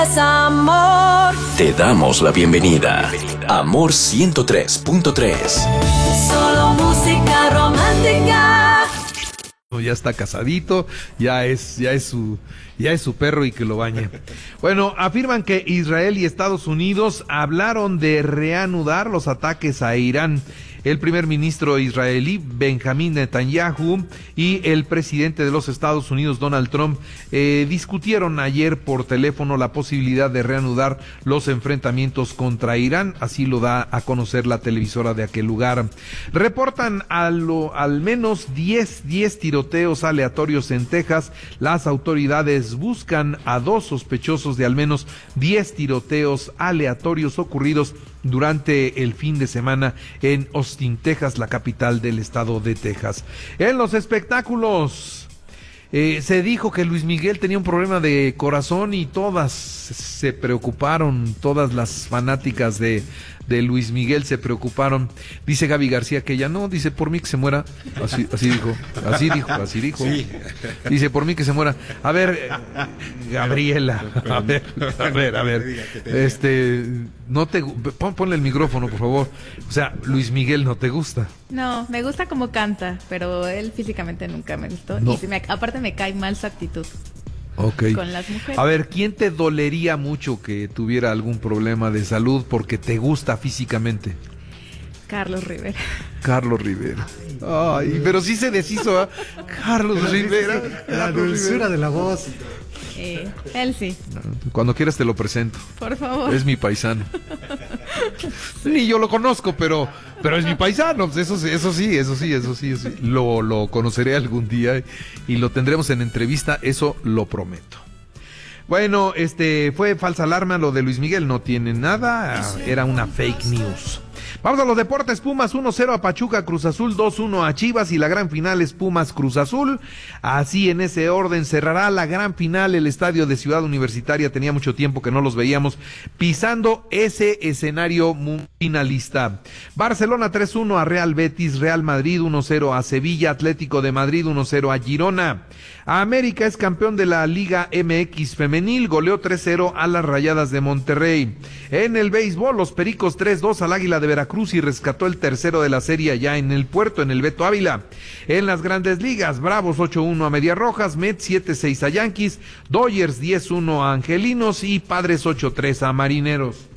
Amor. Te damos la bienvenida. Amor 103.3. Solo música romántica. Ya está casadito, ya es su perro y que lo bañe. Bueno, afirman que Israel y Estados Unidos hablaron de reanudar los ataques a Irán. El primer ministro israelí Benjamín Netanyahu y el presidente de los Estados Unidos Donald Trump discutieron ayer por teléfono la posibilidad de reanudar los enfrentamientos contra Irán, así lo da a conocer la televisora de aquel lugar. Reportan al menos 10 tiroteos aleatorios en Texas. Las autoridades buscan a 2 sospechosos de al menos 10 tiroteos aleatorios ocurridos durante el fin de semana en Austin, Texas, la capital del estado de Texas. En los espectáculos, se dijo que Luis Miguel tenía un problema de corazón y todas se preocuparon, todas las fanáticas de Luis Miguel se preocuparon. Dice Gaby García que ella no, dice por mí que se muera. Así dijo. Sí. Dice por mí que se muera. A ver, Gabriela, a ver. Ponle el micrófono, por favor. O sea, Luis Miguel no te gusta. No, me gusta cómo canta, pero él físicamente nunca me gustó. No. Y aparte me cae mal su actitud. Okay. Con las mujeres. A ver, ¿quién te dolería mucho que tuviera algún problema de salud porque te gusta físicamente? Carlos Rivera. Ay, pero sí se deshizo, ¿eh? Carlos Rivera. La dulzura de la voz. Él sí. Cuando quieras te lo presento. Por favor. Es mi paisano. Ni yo lo conozco, pero es mi paisano. Eso sí. Lo conoceré algún día y lo tendremos en entrevista, eso lo prometo. Bueno, fue falsa alarma lo de Luis Miguel, no tiene nada, era una fake news. Vamos a los deportes. Pumas 1-0 a Pachuca, Cruz Azul 2-1 a Chivas y la gran final es Pumas Cruz Azul. Así en ese orden cerrará la gran final el estadio de Ciudad Universitaria. Tenía mucho tiempo que no los veíamos pisando ese escenario finalista. Barcelona 3-1 a Real Betis, Real Madrid 1-0 a Sevilla, Atlético de Madrid 1-0 a Girona. América es campeón de la Liga MX femenil, goleó 3-0 a las Rayadas de Monterrey. En el béisbol, los Pericos 3-2 al Águila de Veracruz y rescató el tercero de la serie allá en el puerto, en el Beto Ávila. En las Grandes Ligas, Bravos 8-1 a Medias Rojas, Mets 7-6 a Yankees, Dodgers 10-1 a Angelinos y Padres 8-3 a Marineros.